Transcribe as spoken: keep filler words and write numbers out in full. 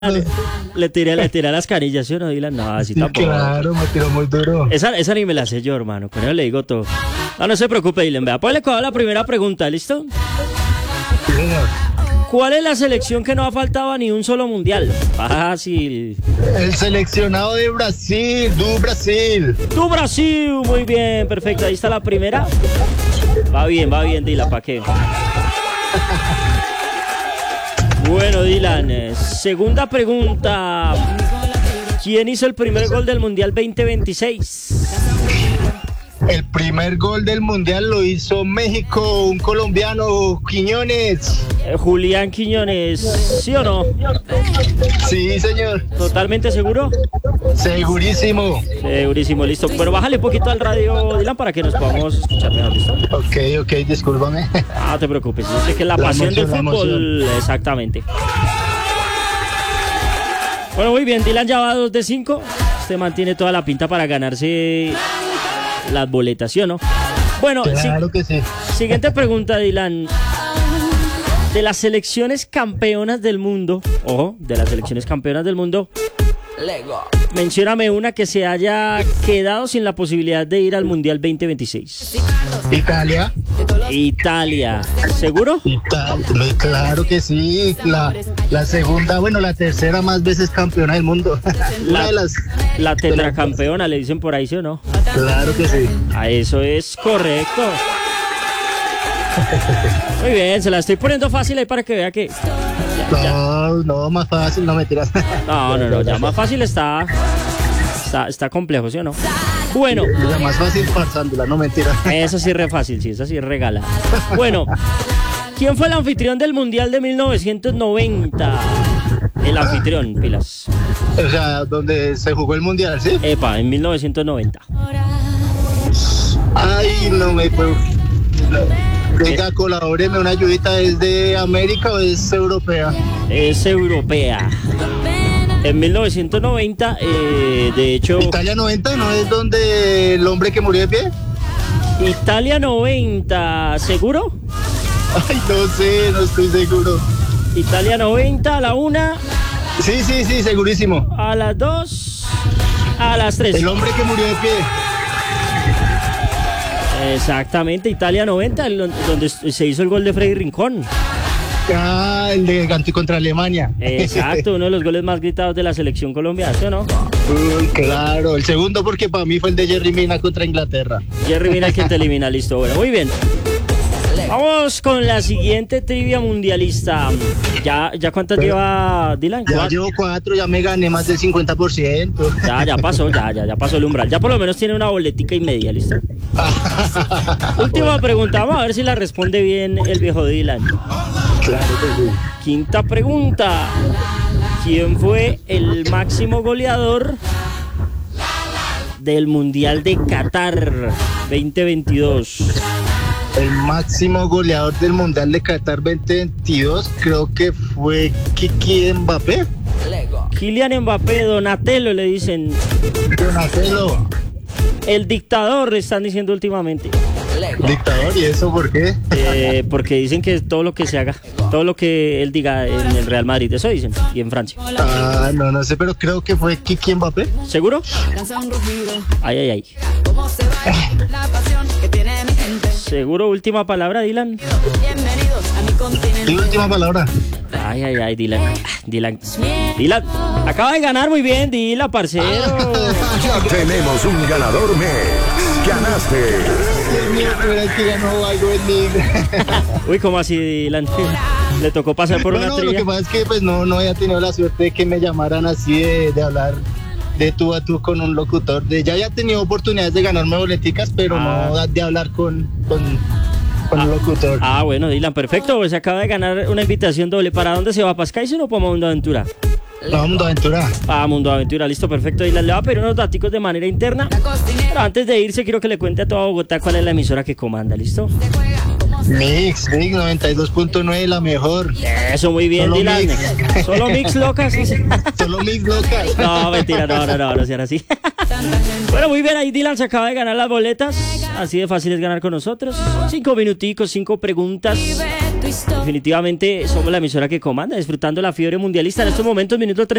Le, le tiré, le tiré las canillas, ¿sí o no, Dylan? No, así tampoco. Claro, me tiró muy duro. Esa, esa ni me la sé yo, hermano. Con eso le digo todo. No, no se preocupe, Dylan. Vea, pues le cojo la primera pregunta, ¿listo? Sí, señor. ¿Cuál es la selección que no ha faltado a ni un solo mundial? Fácil. El seleccionado de Brasil, du Brasil. ¡Tu Brasil! Muy bien, perfecto. Ahí está la primera. Va bien, va bien, Dylan, ¿para qué? Bueno, Dylan, eh, segunda pregunta. ¿Quién hizo el primer gol del Mundial veinte veintiséis? El primer gol del mundial lo hizo México, un colombiano, Quiñones. Eh, Julián Quiñones, ¿sí o no? Sí, señor. ¿Totalmente seguro? Segurísimo. Segurísimo, listo. Pero bájale un poquito al radio, Dylan, para que nos podamos escuchar mejor, ¿listo? Ok, ok, discúlpame. No te preocupes, yo sé que la, La pasión emoción, del la fútbol, emoción. exactamente. Bueno, muy bien, Dylan ya va dos de cinco. Este mantiene toda la pinta para ganarse las boletas, ¿sí o no? Bueno, Claro si- que sí. siguiente pregunta, Dylan. De las selecciones campeonas del mundo, ojo, de las selecciones campeonas del mundo, mencióname una que se haya quedado sin la posibilidad de ir al Mundial veinte veintiséis. Italia. Italia, ¿seguro? Italia, claro que sí. La, la segunda, bueno, la tercera más veces campeona del mundo. Una La, de las. la tetracampeona, le dicen por ahí, ¿sí o no? Claro que sí. A eso es correcto. Muy bien, se la estoy poniendo fácil ahí para que vea que... Ya, ya. No, no, más fácil, no me tiras. No, no, no, ya más fácil está... Está, está complejo, ¿sí o no? Bueno, La más fácil parsándola, no mentira. eso sí es re fácil, sí, eso sí es regala. Bueno, ¿quién fue el anfitrión del Mundial de mil novecientos noventa? El anfitrión, pilas. O sea, donde se jugó el mundial, ¿sí? Epa, en mil novecientos noventa. Ay, no me puedo. Venga, colabóreme una ayudita. ¿Es de América o es europea? Es europea. En mil novecientos noventa, eh, de hecho, Italia noventa, ¿no es donde el hombre que murió de pie? Italia noventa, ¿seguro? Ay, no sé, no estoy seguro. Italia noventa, a la una, Sí, sí, sí, segurísimo. a las dos, a las tres. El hombre que murió de pie. Exactamente, Italia noventa, el- donde se hizo el gol de Freddy Rincón. Ah, el de Ganti contra Alemania. Exacto, uno de los goles más gritados de la selección colombiana, ¿sí o no? Uy, claro. El segundo porque para mí fue el de Jerry Mina contra Inglaterra. Jerry, mira el que te elimina, listo. Bueno, muy bien. Vamos con la siguiente trivia mundialista. ¿Ya, ya cuántas lleva Dylan? Ya ¿Cuatro? llevo cuatro, ya me gané más del cincuenta por ciento. Ya, ya pasó, ya, ya, ya pasó el umbral. Ya por lo menos tiene una boletica y media, listo. Última pregunta, vamos a ver si la responde bien el viejo Dylan. Claro que sí. Quinta pregunta. ¿Quién fue el máximo goleador del Mundial de Qatar veinte veintidós? El máximo goleador del Mundial de Qatar veinte veintidós creo que fue Kiki Mbappé. Kylian Mbappé, Donatello le dicen. Donatello. El dictador, le están diciendo últimamente. Dictador, ¿y eso por qué? Eh, porque dicen que todo lo que se haga, todo lo que él diga en el Real Madrid, eso dicen, y en Francia. Ah, no, no sé, pero creo que fue Kiki Mbappé. ¿Seguro? Ay, ay, ay. ¿Seguro? Última palabra, Dylan. Y última palabra. Ay, ay, ay, Dylan. Ah, Dylan. Dylan. Acaba de ganar muy bien, Dylan, parcero. Ya tenemos un ganador mes. Ganaste. Dios mío, primera vez que ganó algo en Liga. Uy, ¿cómo así, Dylan? Le tocó pasar por No, una no, lo trivia. que pasa es que pues no, no había tenido la suerte de que me llamaran así de, de hablar de tú a tú con un locutor. De, ya había tenido oportunidades de ganarme boleticas, pero Ah. no de hablar con, con, con un locutor. Ah, bueno, Dylan, perfecto. Pues acaba de ganar una invitación doble. ¿Para dónde se va? ¿Para Skyson o para Mundo Aventura? No, Mundo Aventura. Para Mundo Aventura, listo, perfecto. Dylan, le va a pedir unos daticos de manera interna. Pero antes de irse, quiero que le cuente a toda Bogotá cuál es la emisora que comanda, ¿listo? Mix, Mix noventa y dos punto nueve, la mejor. Eso, muy bien, Solo Dylan. mix. Solo mix locas. Solo Mix loca. No, mentira, no, no, no, no sean así. Bueno, muy bien, ahí Dylan se acaba de ganar las boletas. Así de fácil es ganar con nosotros. Cinco minuticos, cinco preguntas. Definitivamente somos la emisora que comanda, disfrutando la fiebre mundialista en estos momentos, minuto